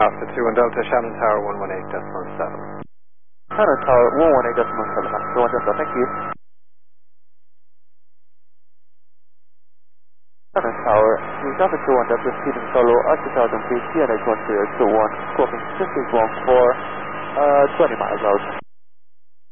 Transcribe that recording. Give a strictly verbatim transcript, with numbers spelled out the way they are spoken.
Alpha two one Delta, Shannon Tower one one eight point seven. Shannon Tower one one eight point seven, two one Delta, thank you. Shannon Tower, with Alpha two one Delta, speeding solo at two thousand feet, T N H one zero two one, squawking six six one four, uh, twenty miles out.